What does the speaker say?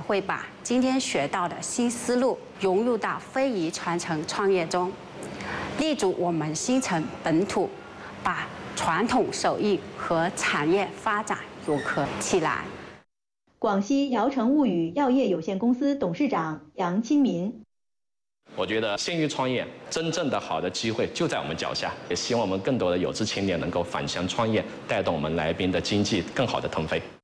会把今天学到的新思路融入到非遗传承创业中，立足我们新城本土，把传统手艺和产业发展融合起来。 广西瑶城物语药业有限公司董事长杨清民。 我觉得县域创业真正的好的机会就在我们脚下，也希望我们更多的有志青年能够返乡创业，带动我们来宾的经济更好的腾飞。